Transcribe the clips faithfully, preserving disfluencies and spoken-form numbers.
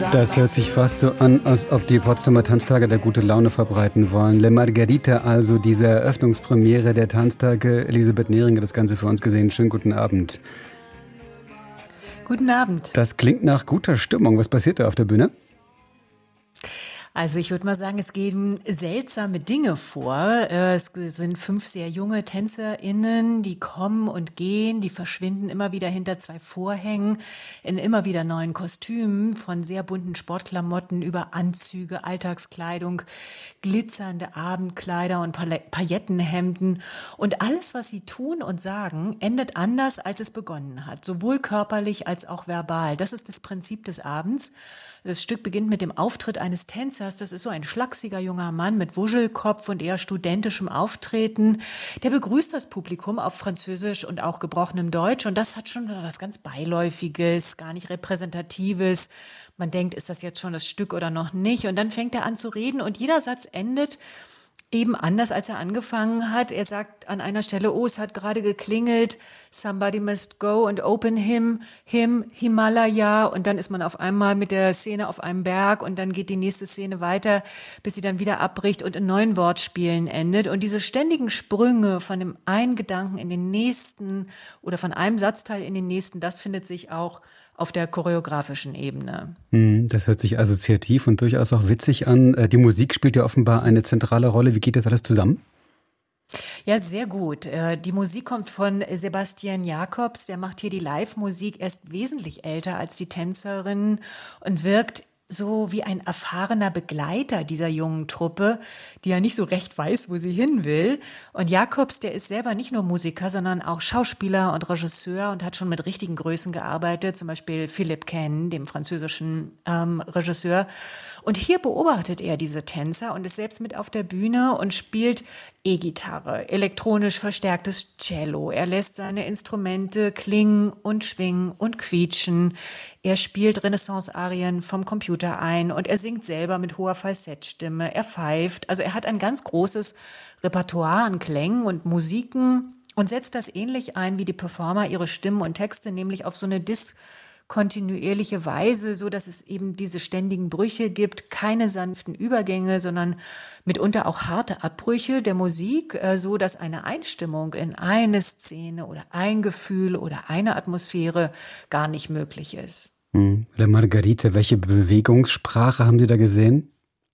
Das hört sich fast so an, als ob die Potsdamer Tanztage der gute Laune verbreiten wollen. Le Margarita, also diese Eröffnungspremiere der Tanztage. Elisabeth Nehringer, das Ganze für uns gesehen. Schönen guten Abend. Guten Abend. Das klingt nach guter Stimmung. Was passiert da auf der Bühne? Also ich würde mal sagen, es gehen seltsame Dinge vor. Es sind fünf sehr junge TänzerInnen, die kommen und gehen, die verschwinden immer wieder hinter zwei Vorhängen in immer wieder neuen Kostümen, von sehr bunten Sportklamotten über Anzüge, Alltagskleidung, glitzernde Abendkleider und Paillettenhemden. Und alles, was sie tun und sagen, endet anders, als es begonnen hat, sowohl körperlich als auch verbal. Das ist das Prinzip des Abends. Das Stück beginnt mit dem Auftritt eines Tänzers. Das ist so ein schlachsiger junger Mann mit Wuschelkopf und eher studentischem Auftreten. Der begrüßt das Publikum auf Französisch und auch gebrochenem Deutsch. Und das hat schon was ganz Beiläufiges, gar nicht Repräsentatives. Man denkt, ist das jetzt schon das Stück oder noch nicht? Und dann fängt er an zu reden und jeder Satz endet eben anders, als er angefangen hat. Er sagt an einer Stelle, oh, es hat gerade geklingelt, somebody must go and open him, him, Himalaya. Und dann ist man auf einmal mit der Szene auf einem Berg und dann geht die nächste Szene weiter, bis sie dann wieder abbricht und in neuen Wortspielen endet. Und diese ständigen Sprünge von dem einen Gedanken in den nächsten oder von einem Satzteil in den nächsten, das findet sich auch auf der choreografischen Ebene. Das hört sich assoziativ und durchaus auch witzig an. Die Musik spielt ja offenbar eine zentrale Rolle. Wie geht das alles zusammen? Ja, sehr gut. Die Musik kommt von Sebastian Jacobs. Der macht hier die Live-Musik. Er ist wesentlich älter als die Tänzerin und wirkt so wie ein erfahrener Begleiter dieser jungen Truppe, die ja nicht so recht weiß, wo sie hin will. Und Jacobs, der ist selber nicht nur Musiker, sondern auch Schauspieler und Regisseur und hat schon mit richtigen Größen gearbeitet, zum Beispiel Philippe Caine, dem französischen ähm, Regisseur. Und hier beobachtet er diese Tänzer und ist selbst mit auf der Bühne und spielt E-Gitarre, elektronisch verstärktes Cello. Er lässt seine Instrumente klingen und schwingen und quietschen. Er spielt Renaissance-Arien vom Computer ein und er singt selber mit hoher Falsettstimme. Er pfeift. Also er hat ein ganz großes Repertoire an Klängen und Musiken und setzt das ähnlich ein wie die Performer ihre Stimmen und Texte, nämlich auf so eine Dis- kontinuierliche Weise, so dass es eben diese ständigen Brüche gibt, keine sanften Übergänge, sondern mitunter auch harte Abbrüche der Musik, so dass eine Einstimmung in eine Szene oder ein Gefühl oder eine Atmosphäre gar nicht möglich ist. Hm. Le Margarita, welche Bewegungssprache haben Sie da gesehen?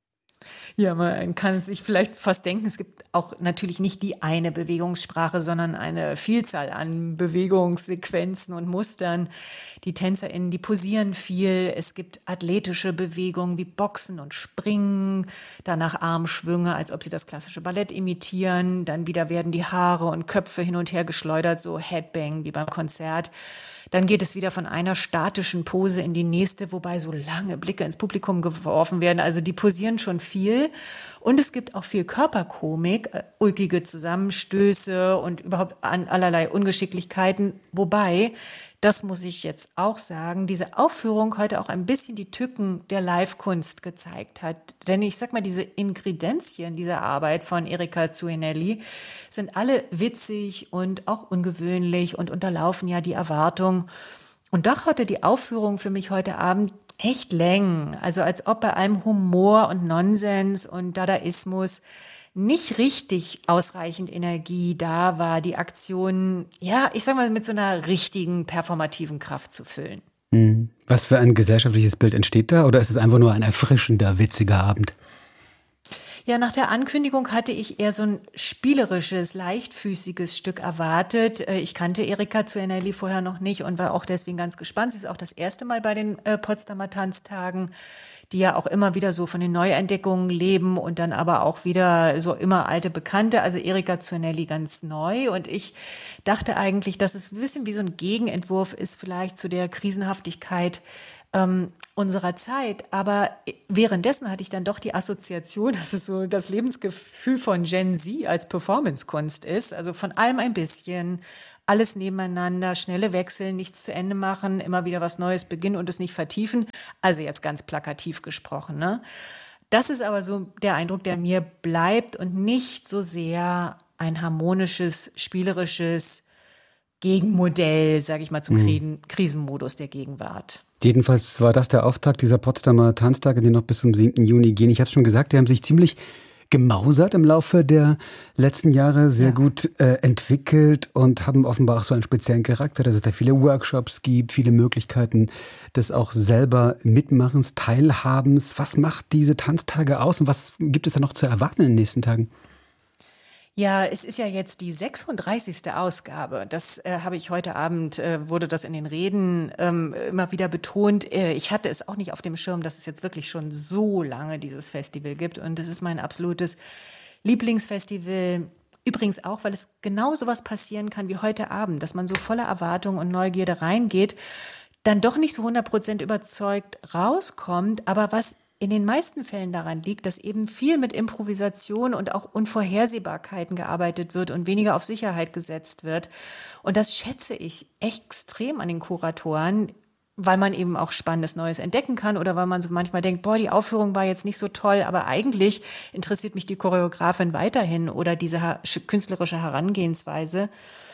Ja, man kann sich vielleicht fast denken, es gibt auch natürlich nicht die eine Bewegungssprache, sondern eine Vielzahl an Bewegungssequenzen und Mustern. Die TänzerInnen, die posieren viel. Es gibt athletische Bewegungen wie Boxen und Springen, danach Armschwünge, als ob sie das klassische Ballett imitieren. Dann wieder werden die Haare und Köpfe hin und her geschleudert, so Headbang wie beim Konzert. Dann geht es wieder von einer statischen Pose in die nächste, wobei so lange Blicke ins Publikum geworfen werden. Also die posieren schon viel. Und es gibt auch viel Körperkomik, ulkige Zusammenstöße und überhaupt an allerlei Ungeschicklichkeiten. Wobei, das muss ich jetzt auch sagen, diese Aufführung heute auch ein bisschen die Tücken der Live-Kunst gezeigt hat. Denn ich sag mal, diese Ingredienzien dieser Arbeit von Erika Zuinelli sind alle witzig und auch ungewöhnlich und unterlaufen ja die Erwartung. Und doch hatte die Aufführung für mich heute Abend echt Längen. Also als ob bei allem Humor und Nonsens und Dadaismus nicht richtig ausreichend Energie da war, die Aktion, ja, ich sag mal, mit so einer richtigen performativen Kraft zu füllen. Was für ein gesellschaftliches Bild entsteht da? Oder ist es einfach nur ein erfrischender, witziger Abend? Ja, nach der Ankündigung hatte ich eher so ein spielerisches, leichtfüßiges Stück erwartet. Ich kannte Erika Zuinelli vorher noch nicht und war auch deswegen ganz gespannt. Sie ist auch das erste Mal bei den äh, Potsdamer Tanztagen, die ja auch immer wieder so von den Neuentdeckungen leben und dann aber auch wieder so immer alte Bekannte. Also Erika Zuinelli ganz neu. Und ich dachte eigentlich, dass es ein bisschen wie so ein Gegenentwurf ist vielleicht zu der Krisenhaftigkeit ähm, unserer Zeit. Aber währenddessen hatte ich dann doch die Assoziation, dass es so das Lebensgefühl von Gen Z als Performancekunst ist. Also von allem ein bisschen, alles nebeneinander, schnelle Wechsel, nichts zu Ende machen, immer wieder was Neues beginnen und es nicht vertiefen. Also jetzt ganz plakativ gesprochen, ne? Das ist aber so der Eindruck, der mir bleibt und nicht so sehr ein harmonisches, spielerisches Gegenmodell, sage ich mal, zum mhm. Krisenmodus der Gegenwart. Jedenfalls war das der Auftakt dieser Potsdamer Tanztage, die noch bis zum siebten Juni gehen. Ich habe es schon gesagt, die haben sich ziemlich gemausert im Laufe der letzten Jahre, sehr ja. gut äh, entwickelt und haben offenbar auch so einen speziellen Charakter, dass es da viele Workshops gibt, viele Möglichkeiten des auch selber Mitmachens, Teilhabens. Was macht diese Tanztage aus und was gibt es da noch zu erwarten in den nächsten Tagen? Ja, es ist ja jetzt die sechsunddreißigste Ausgabe. Das äh, habe ich heute Abend, äh, wurde das in den Reden ähm, immer wieder betont. Äh, ich hatte es auch nicht auf dem Schirm, dass es jetzt wirklich schon so lange dieses Festival gibt. Und das ist mein absolutes Lieblingsfestival. Übrigens auch, weil es genau sowas passieren kann wie heute Abend, dass man so voller Erwartung und Neugierde reingeht, dann doch nicht so hundert Prozent überzeugt rauskommt, aber was in den meisten Fällen daran liegt, dass eben viel mit Improvisation und auch Unvorhersehbarkeiten gearbeitet wird und weniger auf Sicherheit gesetzt wird. Und das schätze ich extrem an den Kuratoren, weil man eben auch Spannendes Neues entdecken kann oder weil man so manchmal denkt, boah, die Aufführung war jetzt nicht so toll, aber eigentlich interessiert mich die Choreografin weiterhin oder diese künstlerische Herangehensweise.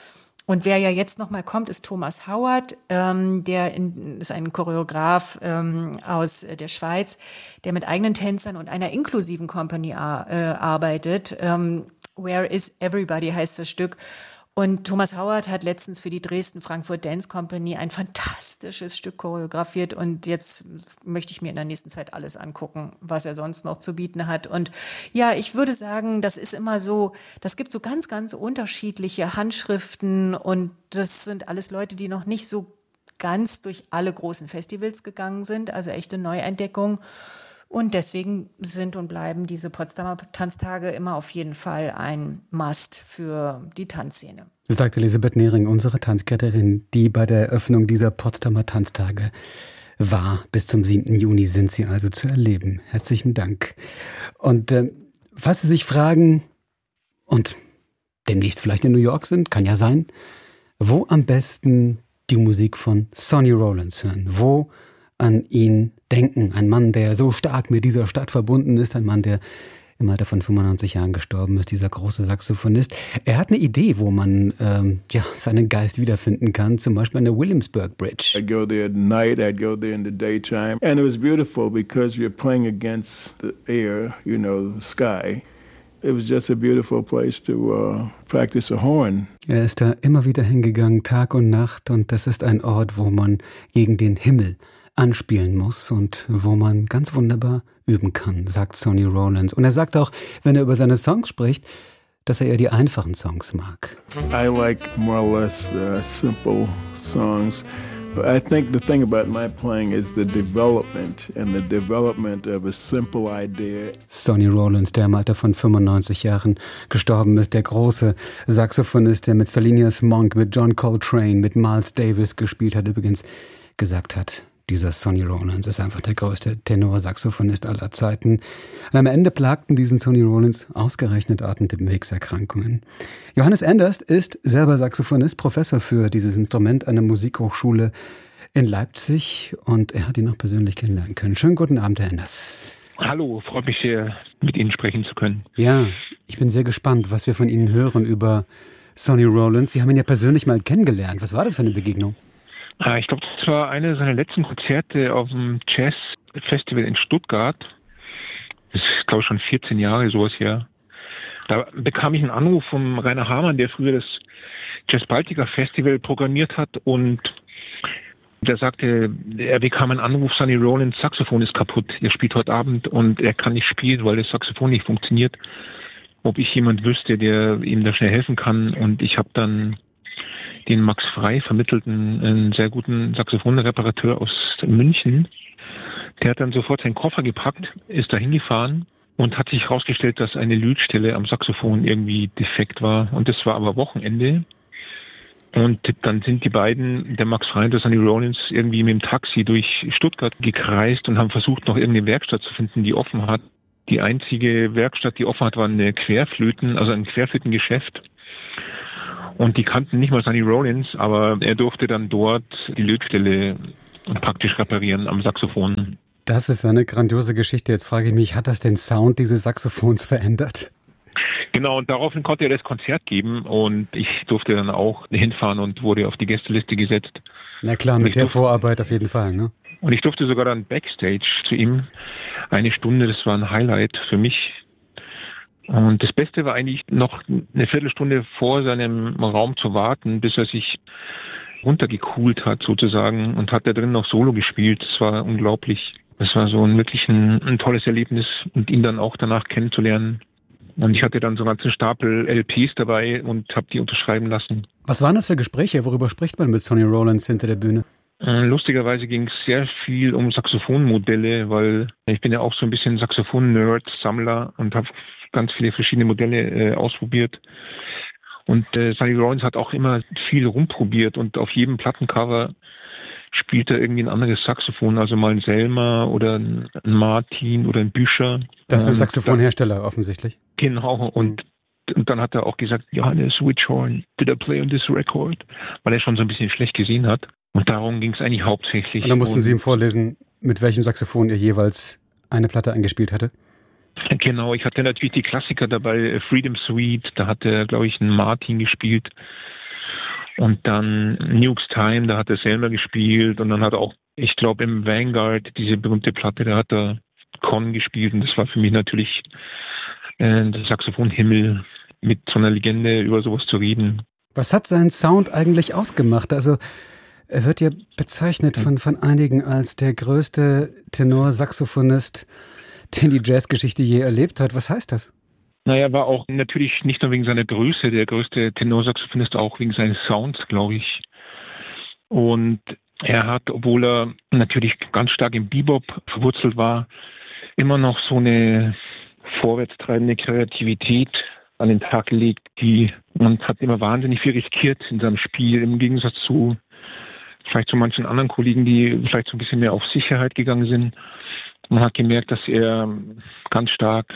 Und wer ja jetzt nochmal kommt, ist Thomas Howard, ähm, der in, ist ein Choreograf ähm, aus der Schweiz, der mit eigenen Tänzern und einer inklusiven Company ar- äh, arbeitet. Ähm, Where is Everybody heißt das Stück. Und Thomas Howard hat letztens für die Dresden Frankfurt Dance Company ein fantastisches Stück choreografiert und jetzt möchte ich mir in der nächsten Zeit alles angucken, was er sonst noch zu bieten hat. Und ja, ich würde sagen, das ist immer so, das gibt so ganz, ganz unterschiedliche Handschriften und das sind alles Leute, die noch nicht so ganz durch alle großen Festivals gegangen sind, also echte Neuentdeckung. Und deswegen sind und bleiben diese Potsdamer Tanztage immer auf jeden Fall ein Must für die Tanzszene. Sagt Elisabeth Nehring, unsere Tanzkletterin, die bei der Eröffnung dieser Potsdamer Tanztage war. Bis zum siebten Juni sind sie also zu erleben. Herzlichen Dank. Und äh, falls Sie sich fragen und demnächst vielleicht in New York sind, kann ja sein, wo am besten die Musik von Sonny Rollins hören? Wo an ihn denken? Ein Mann, der so stark mit dieser Stadt verbunden ist, ein Mann, der im Alter von fünfundneunzig Jahren gestorben ist, dieser große Saxophonist. Er hat eine Idee, wo man ähm, ja, seinen Geist wiederfinden kann, zum Beispiel an der Williamsburg Bridge. I'd go there at night, I'd go there in the daytime. And it was beautiful because you're playing against the air, you know, the sky. It was just a beautiful place to uh, practice a horn. Er ist da immer wieder hingegangen, Tag und Nacht, und das ist ein Ort, wo man gegen den Himmel anspielen muss und wo man ganz wunderbar üben kann, sagt Sonny Rollins. Und er sagt auch, wenn er über seine Songs spricht, dass er eher die einfachen Songs mag. I like more or less uh, simple songs. I think the thing about my playing is the development and the development of a simple idea. Sonny Rollins, der im Alter von fünfundneunzig Jahren gestorben ist, der große Saxophonist, der mit Thelonious Monk, mit John Coltrane, mit Miles Davis gespielt hat, übrigens gesagt hat, dieser Sonny Rollins ist einfach der größte Tenorsaxophonist aller Zeiten. Und am Ende plagten diesen Sonny Rollins ausgerechnet Atemwegserkrankungen. Johannes Enders ist selber Saxophonist, Professor für dieses Instrument an der Musikhochschule in Leipzig, und er hat ihn auch persönlich kennenlernen können. Schönen guten Abend, Herr Enders. Hallo, freut mich sehr, mit Ihnen sprechen zu können. Ja, ich bin sehr gespannt, was wir von Ihnen hören über Sonny Rollins. Sie haben ihn ja persönlich mal kennengelernt. Was war das für eine Begegnung? Ich glaube, das war eine seiner letzten Konzerte auf dem Jazz-Festival in Stuttgart. Das ist, glaube ich, schon vierzehn Jahre sowas her. Da bekam ich einen Anruf von Rainer Hamann, der früher das Jazz Baltica Festival programmiert hat, und der sagte, er bekam einen Anruf, Sonny Rollins Saxophon ist kaputt, er spielt heute Abend und er kann nicht spielen, weil das Saxophon nicht funktioniert. Ob ich jemand wüsste, der ihm da schnell helfen kann, und ich habe dann den Max Frei vermittelten, einen sehr guten Saxophonreparateur aus München. Der hat dann sofort seinen Koffer gepackt, ist da hingefahren und hat sich herausgestellt, dass eine Lötstelle am Saxophon irgendwie defekt war. Und das war aber Wochenende. Und dann sind die beiden, der Max Frei und der Sonny Rollins, irgendwie mit dem Taxi durch Stuttgart gekreist und haben versucht, noch irgendeine Werkstatt zu finden, die offen hat. Die einzige Werkstatt, die offen hat, war eine Querflöten, also ein Querflötengeschäft. Und die kannten nicht mal Sonny Rollins, aber er durfte dann dort die Lötstelle praktisch reparieren am Saxophon. Das ist eine grandiose Geschichte. Jetzt frage ich mich, hat das den Sound dieses Saxophons verändert? Genau, und daraufhin konnte er das Konzert geben und ich durfte dann auch hinfahren und wurde auf die Gästeliste gesetzt. Na klar, mit der Vorarbeit auf jeden Fall, ne? Und ich durfte sogar dann Backstage zu ihm. Eine Stunde, das war ein Highlight für mich. Und das Beste war eigentlich noch eine Viertelstunde vor seinem Raum zu warten, bis er sich runtergekühlt hat sozusagen und hat da drin noch Solo gespielt. Das war unglaublich. Das war so ein wirklich ein, ein tolles Erlebnis und ihn dann auch danach kennenzulernen. Und ich hatte dann so einen ganzen Stapel L Ps dabei und habe die unterschreiben lassen. Was waren das für Gespräche? Worüber spricht man mit Sonny Rollins hinter der Bühne? Lustigerweise ging es sehr viel um Saxophonmodelle, weil ich bin ja auch so ein bisschen Saxophon-Nerd, Sammler und habe ganz viele verschiedene Modelle äh, ausprobiert. Und äh, Sonny Rollins hat auch immer viel rumprobiert und auf jedem Plattencover spielt er irgendwie ein anderes Saxophon, also mal ein Selmer oder ein Martin oder ein Büscher. Das sind Saxophonhersteller offensichtlich. Genau, und, und dann hat er auch gesagt, Johannes, which horn did I play on this record? Weil er schon so ein bisschen schlecht gesehen hat. Und darum ging es eigentlich hauptsächlich. Und dann mussten Sie ihm vorlesen, mit welchem Saxophon er jeweils eine Platte eingespielt hatte? Genau, ich hatte natürlich die Klassiker dabei, Freedom Suite, da hat er, glaube ich, einen Martin gespielt. Und dann Nuke's Time, da hat er Selmer gespielt. Und dann hat er auch, ich glaube, im Vanguard, diese berühmte Platte, da hat er Con gespielt. Und das war für mich natürlich äh, der Saxophonhimmel, mit so einer Legende über sowas zu reden. Was hat seinen Sound eigentlich ausgemacht? Also er wird ja bezeichnet von, von einigen als der größte Tenor-Saxophonist, den die Jazzgeschichte je erlebt hat. Was heißt das? Naja, er war auch natürlich nicht nur wegen seiner Größe der größte Tenorsaxophonist, auch wegen seines Sounds, glaube ich. Und er hat, obwohl er natürlich ganz stark im Bebop verwurzelt war, immer noch so eine vorwärtstreibende Kreativität an den Tag gelegt, die man hat immer wahnsinnig viel riskiert in seinem Spiel, im Gegensatz zu vielleicht zu manchen anderen Kollegen, die vielleicht so ein bisschen mehr auf Sicherheit gegangen sind. Man hat gemerkt, dass er ganz stark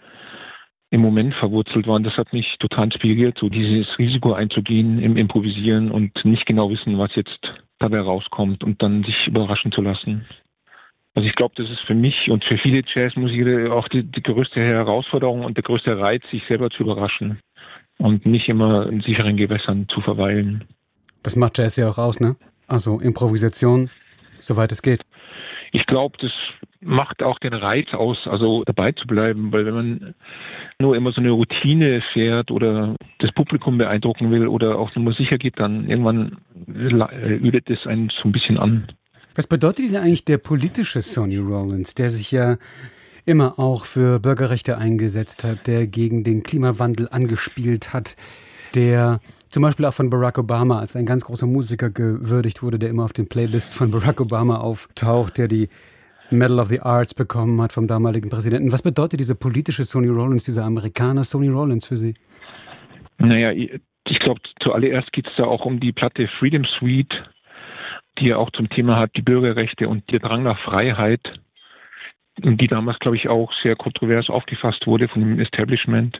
im Moment verwurzelt war. Und das hat mich total inspiriert, so dieses Risiko einzugehen im Improvisieren und nicht genau wissen, was jetzt dabei rauskommt und dann sich überraschen zu lassen. Also ich glaube, das ist für mich und für viele Jazzmusiker auch die, die größte Herausforderung und der größte Reiz, sich selber zu überraschen und nicht immer in sicheren Gewässern zu verweilen. Das macht Jazz ja auch aus, ne? Also Improvisation, soweit es geht. Ich glaube, das macht auch den Reiz aus, also dabei zu bleiben, weil wenn man nur immer so eine Routine fährt oder das Publikum beeindrucken will oder auf Nummer sicher geht, dann irgendwann ödet es einen so ein bisschen an. Was bedeutet Ihnen eigentlich der politische Sonny Rollins, der sich ja immer auch für Bürgerrechte eingesetzt hat, der gegen den Klimawandel angespielt hat, der zum Beispiel auch von Barack Obama als ein ganz großer Musiker gewürdigt wurde, der immer auf den Playlists von Barack Obama auftaucht, der die Medal of the Arts bekommen hat vom damaligen Präsidenten. Was bedeutet dieser politische Sonny Rollins, dieser Amerikaner Sonny Rollins für Sie? Naja, ich glaube, zuallererst geht es da auch um die Platte Freedom Suite, die ja auch zum Thema hat, die Bürgerrechte und der Drang nach Freiheit, die damals, glaube ich, auch sehr kontrovers aufgefasst wurde von dem Establishment.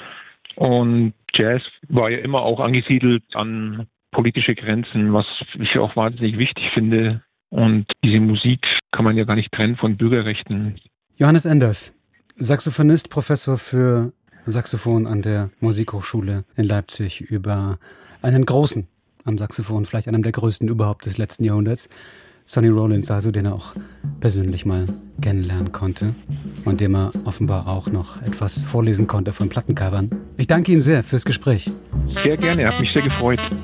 Und Jazz war ja immer auch angesiedelt an politische Grenzen, was ich auch wahnsinnig wichtig finde. Und diese Musik kann man ja gar nicht trennen von Bürgerrechten. Johannes Enders, Saxophonist, Professor für Saxophon an der Musikhochschule in Leipzig, über einen Großen am Saxophon, vielleicht einem der größten überhaupt des letzten Jahrhunderts. Sonny Rollins, also den er auch persönlich mal kennenlernen konnte und dem er offenbar auch noch etwas vorlesen konnte von Plattencovern. Ich danke Ihnen sehr fürs Gespräch. Sehr gerne, hat mich sehr gefreut.